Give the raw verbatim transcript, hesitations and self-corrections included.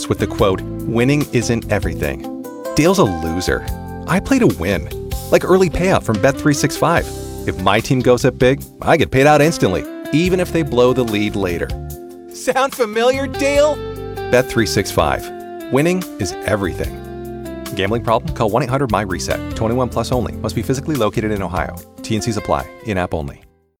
Dale's with the quote, "Winning isn't everything." Dale's a loser. I play to win. Like early payout from Bet three sixty-five. If my team goes up big, I get paid out instantly, even if they blow the lead later. Sound familiar, Dale? Bet three sixty-five. Winning is everything. Gambling problem? Call one eight hundred M Y RESET. twenty-one plus only. Must be physically located in Ohio. T and Cs apply. In-app only.